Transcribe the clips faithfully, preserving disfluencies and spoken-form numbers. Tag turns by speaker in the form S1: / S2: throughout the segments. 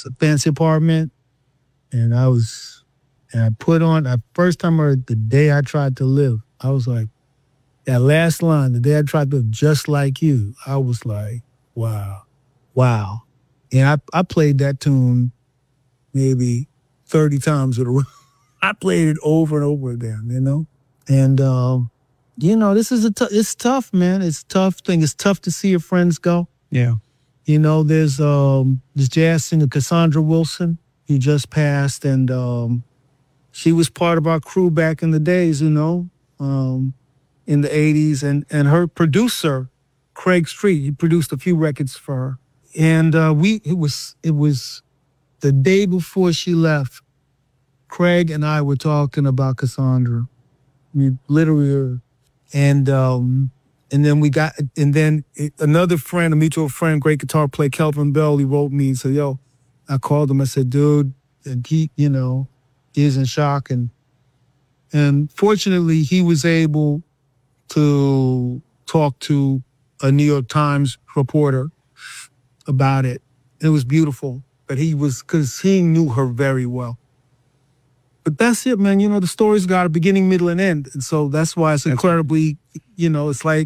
S1: nice fancy apartment, and I was, and I put on, the first time I heard The Day I Tried to Live, I was like, that last line, the day I tried to live just like you, I was like, wow, wow. And I, I played that tune maybe thirty times in a row. I played it over and over again, you know? And, um, you know, this is a t- it's tough, man. It's a tough thing. It's tough to see your friends go.
S2: Yeah.
S1: You know, there's um, this jazz singer, Cassandra Wilson, who just passed, and um, she was part of our crew back in the days, you know? Um, in the eighties, and, and her producer, Craig Street, he produced a few records for her. And uh, we it was it was the day before she left, Craig and I were talking about Cassandra. We literally were, and um, and then we got, and then it, another friend, a mutual friend, great guitar player, Kelvin Bell, he wrote me and said, yo, I called him, I said, dude, and he, you know, he's in shock. And, and fortunately, he was able to talk to a New York Times reporter about it. It was beautiful, but he was, because he knew her very well. But that's it, man. You know, the story's got a beginning, middle, and end. And so that's why it's incredibly, you know, it's like,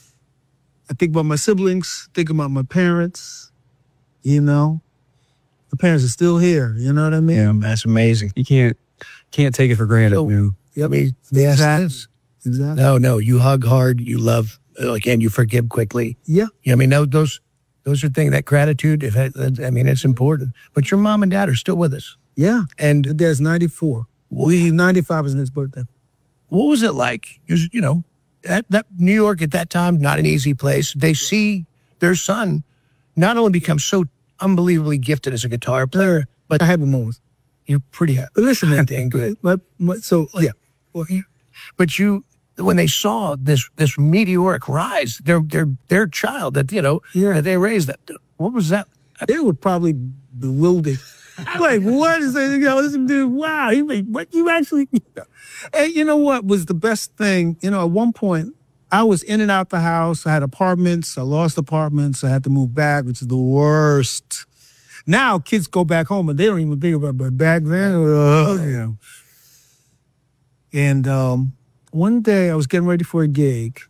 S1: I think about my siblings, think about my parents, you know. The parents are still here, you know what I mean?
S2: Yeah, that's amazing. You can't can't take it for granted,
S1: So,
S2: man.
S1: Yep.
S3: I mean, yes,
S1: Exactly.
S3: this.
S1: Exactly.
S3: No, no, you hug hard, you love, like, and you forgive quickly.
S1: Yeah.
S3: Yeah, I mean, no, those those are things, that gratitude, if that, I mean, it's important. But your mom and dad are still with us.
S1: Yeah.
S3: And
S1: Dad's ninety-four. We ninety-five was his birthday.
S3: what was it like? You you know, that, that New York at that time, not an easy place. They see their son not only become so unbelievably gifted as a guitar player, but
S1: I had my moments.
S3: you're pretty happy.
S1: But listen, man.
S3: Dang good.
S1: My, my, so, yeah.
S3: Well, you- but you, when they saw this this meteoric rise, their their their child that you know
S1: Yeah.
S3: that they raised, that what was that?
S1: They were probably bewildered. Like, what is that? You know, this dude, wow, you mean, what you actually, and you know what was the best thing? You know, at one point, I was in and out the house. I had apartments. I lost apartments. I had to move back, which is the worst. Now kids go back home and they don't even think about it. But back then, uh, you know. And um, one day I was getting ready for a gig,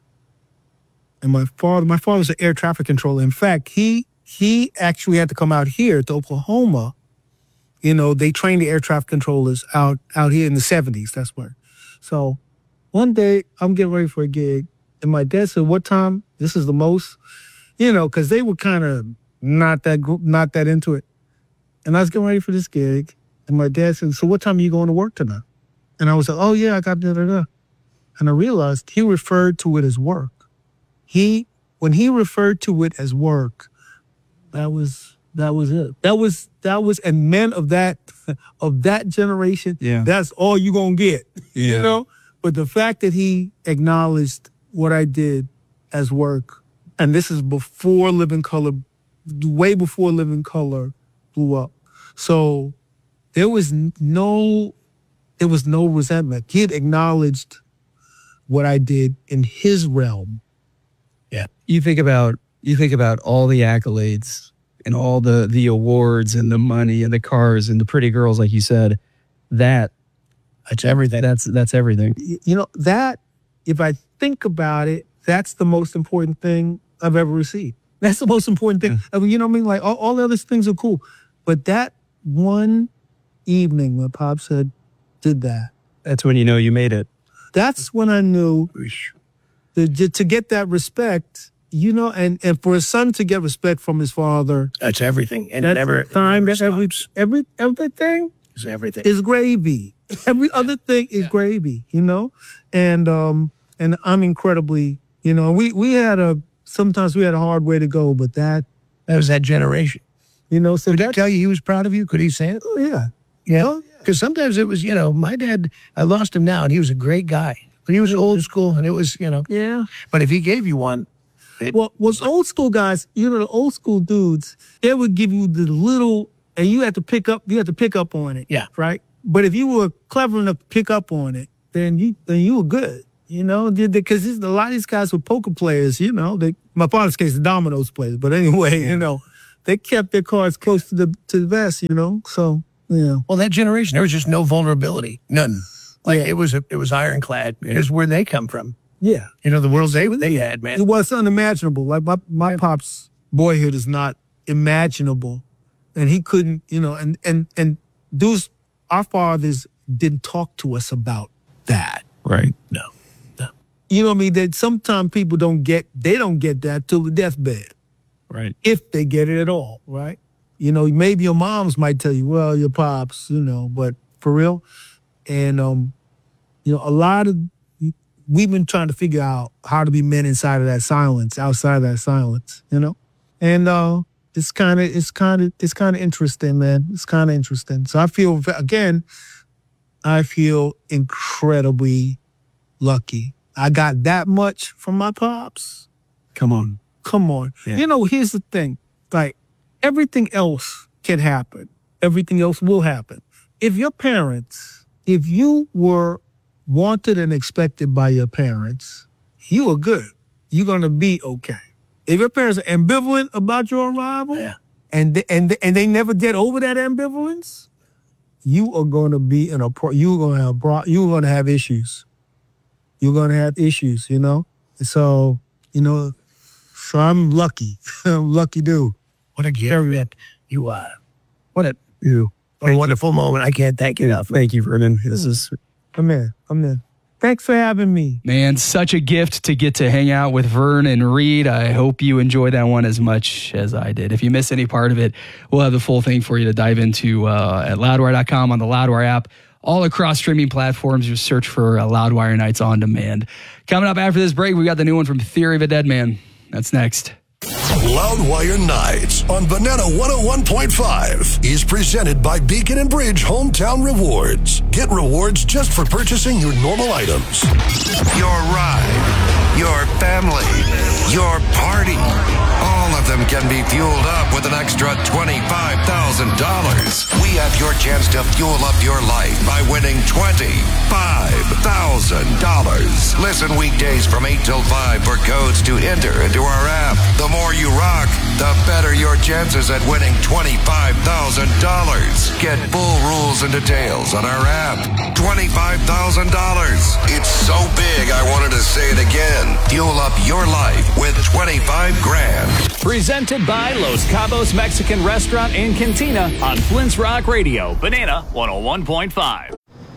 S1: and my father, my father's an air traffic controller. In fact, he he actually had to come out here to Oklahoma. You know, they trained the air traffic controllers out out here in the seventies. That's where. So one day I'm getting ready for a gig, and my dad said, "What time? This is the most," you know, because they were kind of not that gr- not that into it. And I was getting ready for this gig, and my dad said, "So what time are you going to work tonight?" And I was like, "Oh yeah, I got da da da." And I realized he referred to it as work. He when he referred to it as work, that was that was it. That was that was and men of that of that generation,
S2: Yeah.
S1: that's all you gonna get.
S2: Yeah.
S1: You know? But the fact that he acknowledged what I did as work, and this is before Living Color, way before Living Color blew up. So there was no there was no resentment. He had acknowledged what I did in his realm.
S2: You think about you think about all the accolades and all the the awards and the money and the cars and the pretty girls, like you said. That
S3: That's everything.
S2: that's that's everything.
S1: Y- You know, that, if I think about it, that's the most important thing I've ever received. That's the most important thing. I mean, you know what I mean? Like, all, all the other things are cool. But that one evening when Pop said, did that,
S2: That's when you know you made it.
S1: that's when I knew
S3: Oosh.
S1: to, to get that respect, you know, and, and for a son to get respect from his father,
S3: That's everything. And
S1: that's
S3: never
S1: time,
S3: never
S1: every,
S3: stops.
S1: every, everything
S3: It's everything.
S1: is gravy. Every other thing is gravy, you know? And um and I'm incredibly, you know, we we had a sometimes we had a hard way to go, but that,
S3: That was that generation.
S1: you know, so
S3: Did he
S1: that,
S3: tell you he was proud of you? Could he say it?
S1: oh yeah.
S3: Yeah.
S1: Oh,
S3: Because sometimes it was, you know, my dad, I lost him now, and he was a great guy. But he was old school, and it was, you know.
S1: Yeah.
S3: But if he gave you one,
S1: Well, was old school guys, you know, the old school dudes, they would give you the little, and you had to pick up, you had to pick up on it.
S3: Yeah.
S1: Right? But if you were clever enough to pick up on it, then you then you were good. You know, because a lot of these guys were poker players, you know. They, my father's case, the dominoes players. But anyway, you know, they kept their cards close to the to the vest, you know. So yeah.
S3: Well, that generation, there was just no vulnerability, none. Like
S1: Yeah.
S3: it was, a, it was ironclad. Here's where they come from.
S1: Yeah.
S3: You know, the world they they had, man.
S1: It was unimaginable. Like my, my pop's boyhood is not imaginable. And he couldn't, you know, and and and those our fathers didn't talk to us about that.
S2: Right.
S3: No, no.
S1: You know what I mean? That sometimes people don't get they don't get that till the deathbed.
S2: Right.
S1: If they get it at all, right? You know, maybe your moms might tell you, well, your pops, you know, but for real. And um, you know, a lot of we've been trying to figure out how to be men inside of that silence, outside of that silence, you know? And uh, it's kind of, it's kind of, it's kind of interesting, man. It's kind of interesting. So I feel, again, I feel incredibly lucky. I got that much from my pops.
S2: Come on.
S1: Come on.
S2: Yeah.
S1: You know, here's the thing. Like, everything else can happen. Everything else will happen. If your parents, if you were wanted and expected by your parents, you are good. You're going to be okay. If your parents are ambivalent about your arrival,
S3: Yeah.
S1: and they, and they, and they never get over that ambivalence, you are going to be in a pro, you're going to have bro, you're going to have issues. You're going to have issues, you know. So you know, so I'm lucky. I'm lucky dude.
S3: What a gift that you are.
S2: What a you.
S3: What a wonderful moment. I can't thank you enough.
S2: Thank you, Vernon. This is
S1: I'm in. I'm in. Thanks for having me.
S2: Man, such a gift to get to hang out with Vern and Reed. I hope you enjoy that one as much as I did. If you miss any part of it, we'll have the full thing for you to dive into uh, at loudwire dot com, on the Loudwire app, all across streaming platforms. Just search for uh, Loudwire Nights on Demand. Coming up after this break, we got the new one from Theory of a Dead Man. That's next.
S4: Loudwire Nights on Banana one oh one point five is presented by Beacon and Bridge Hometown Rewards. Get rewards just for purchasing your normal items.
S5: Your ride, your family, your party. All of them can be fueled up with an extra twenty-five thousand dollars. We have your chance to fuel up your life by winning twenty-five thousand dollars. Listen weekdays from eight till five for codes to enter into our app. The more you rock, the better your chances at winning twenty-five thousand dollars. Get full rules and details on our app. twenty-five thousand dollars. It's so big I wanted to say it again. Fuel up your life with twenty-five grand.
S6: Presented by Los Cabos Mexican Restaurant and Cantina on Flint's Rock Radio, Banana one oh one point five.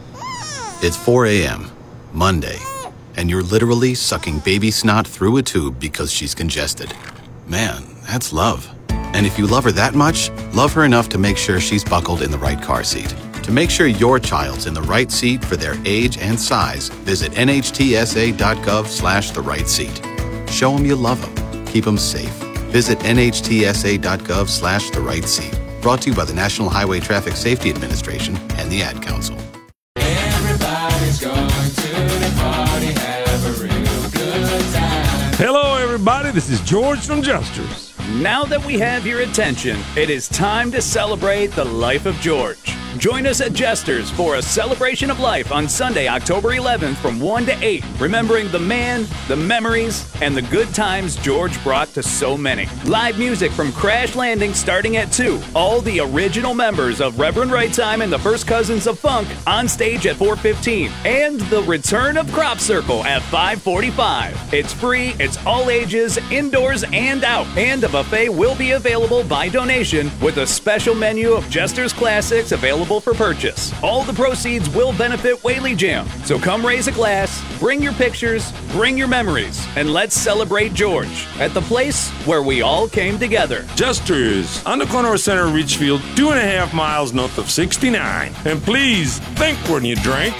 S7: It's four a.m., Monday, and you're literally sucking baby snot through a tube because she's congested. Man, that's love. And if you love her that much, love her enough to make sure she's buckled in the right car seat. To make sure your child's in the right seat for their age and size, visit N H T S A dot gov slash the right seat. Show them you love them. Keep them safe. Visit N H T S A dot gov slash the right seat. Brought to you by the National Highway Traffic Safety Administration and the Ad Council.
S8: Everybody's going to the party, have a real good time. Hello, everybody. This is George from Justers.
S6: Now that we have your attention, it is time to celebrate the life of George. Join us at Jester's for a celebration of life on Sunday, October eleventh from one to eight, remembering the man, the memories, and the good times George brought to so many. Live music from Crash Landing starting at two. All the original members of Reverend Right Time and the First Cousins of Funk on stage at four fifteen. And the return of Crop Circle at five forty-five. It's free, it's all ages, indoors and out. And a buffet will be available by donation with a special menu of Jester's Classics available for purchase. All the proceeds will benefit Whaley Jam. So come raise a glass, bring your pictures, bring your memories, and let's celebrate George at the place where we all came together.
S8: Justers on the corner of Center Richfield, two and a half miles north of sixty-nine. And please think when you drink.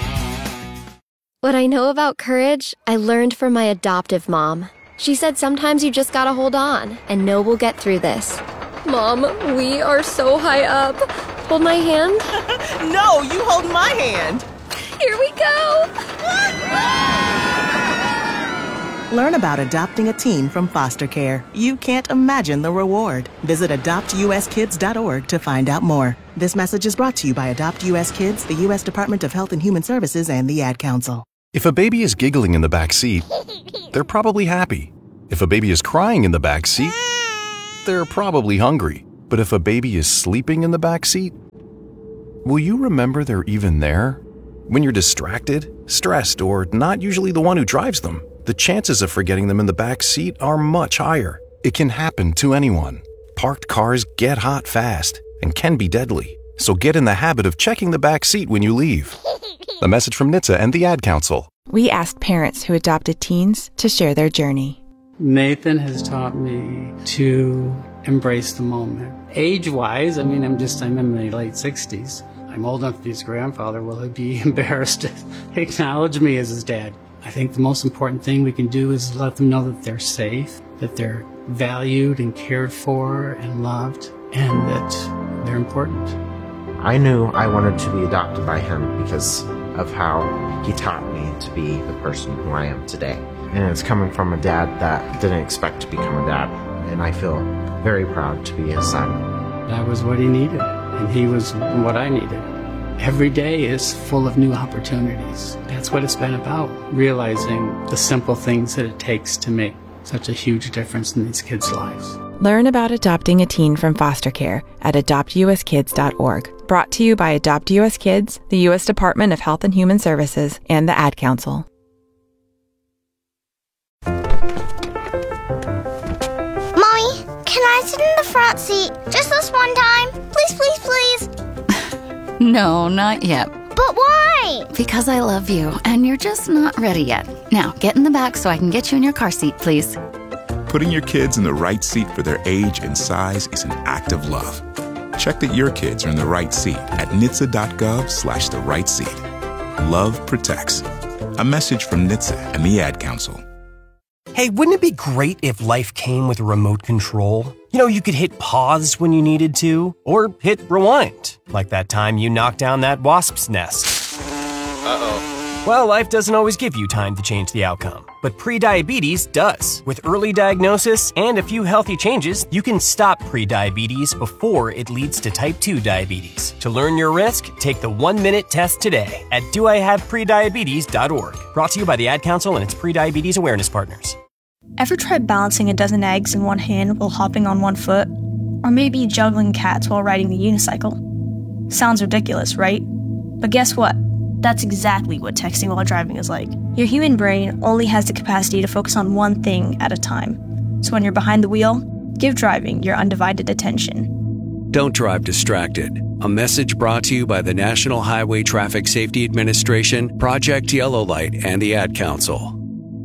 S9: What I know about courage, I learned from my adoptive mom. She said sometimes you just gotta hold on and know we'll get through this. Mom, we are so high up. Hold my hand.
S10: No, you hold my hand.
S9: Here we go.
S10: Learn about adopting a teen from foster care. You can't imagine the reward. Visit adopt u s kids dot org to find out more. This message is brought to you by Adopt U S Kids, the U S Department of Health and Human Services, and the Ad Council.
S11: If a baby is giggling in the back seat, they're probably happy. If a baby is crying in the back seat, they're probably hungry. But if a baby is sleeping in the back seat, will you remember they're even there? When you're distracted, stressed, or not usually the one who drives them, the chances of forgetting them in the back seat are much higher. It can happen to anyone. Parked cars get hot fast and can be deadly. So get in the habit of checking the back seat when you leave. A message from N H T S A and the Ad Council.
S12: We asked parents who adopted teens to share their journey.
S13: Nathan has taught me to embrace the moment. Age-wise, I mean, I'm just, I'm in my late sixties. I'm old enough to be his grandfather. Will he be embarrassed to acknowledge me as his dad? I think the most important thing we can do is let them know that they're safe, that they're valued and cared for and loved, and that they're important.
S14: I knew I wanted to be adopted by him because of how he taught me to be the person who I am today. And it's coming from a dad that didn't expect to become a dad, and I feel very proud to be his son.
S13: That was what he needed, and he was what I needed. Every day is full of new opportunities. That's what it's been about, realizing the simple things that it takes to make such a huge difference in these kids' lives.
S12: Learn about adopting a teen from foster care at adopt u s kids dot org. Brought to you by Adopt U S Kids, the U S Department of Health and Human Services, and the Ad Council.
S15: Mommy, can I sit in the front seat just this one time? Please, please, please.
S16: No, not yet.
S15: But why?
S16: Because I love you, and you're just not ready yet. Now, get in the back so I can get you in your car seat, please.
S17: Putting your kids in the right seat for their age and size is an act of love. Check that your kids are in the right seat at N H T S A dot gov slash the right seat. Love protects. A message from N H T S A and the Ad Council.
S18: Hey, wouldn't it be great if life came with a remote control? You know, you could hit pause when you needed to, or hit rewind, like that time you knocked down that wasp's nest. Uh-oh. Well, life doesn't always give you time to change the outcome, but prediabetes does. With early diagnosis and a few healthy changes, you can stop prediabetes before it leads to type two diabetes. To learn your risk, take the one-minute test today at do I have prediabetes dot org. Brought to you by the Ad Council and its prediabetes awareness partners.
S19: Ever tried balancing a dozen eggs in one hand while hopping on one foot? Or maybe juggling cats while riding the unicycle? Sounds ridiculous, right? But guess what? That's exactly what texting while driving is like. Your human brain only has the capacity to focus on one thing at a time. So when you're behind the wheel, give driving your undivided attention.
S20: Don't drive distracted. A message brought to you by the National Highway Traffic Safety Administration, Project Yellow Light, and the Ad Council.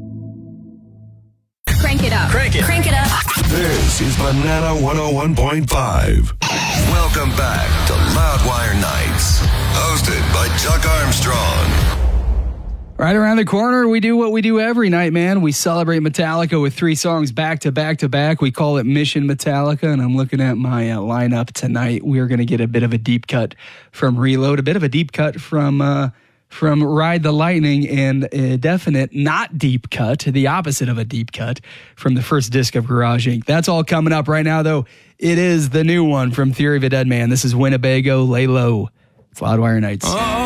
S21: Crank it up. Crank it. Crank it up.
S4: This is Banana one oh one point five.
S5: Welcome back to Loudwire Nights, hosted by Chuck Armstrong.
S2: Right around the corner, we do what we do every night, man. We celebrate Metallica with three songs back to back to back. We call it Mission Metallica, and I'm looking at my uh, lineup tonight. We're going to get a bit of a deep cut from Reload, a bit of a deep cut from... Uh, From Ride the Lightning, and a definite not deep cut, the opposite of a deep cut, from the first disc of Garage Incorporated. That's all coming up right now, though. It is the new one from Theory of a Dead Man. This is Winnebago, Lay Low. It's Loudwire Nights. Oh.